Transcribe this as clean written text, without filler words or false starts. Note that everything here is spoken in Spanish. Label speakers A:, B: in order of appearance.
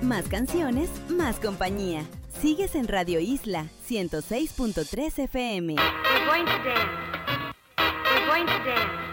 A: Más canciones, más compañía. Sigues en Radio Isla 106.3 FM.
B: We're going to dance. We're going to dance.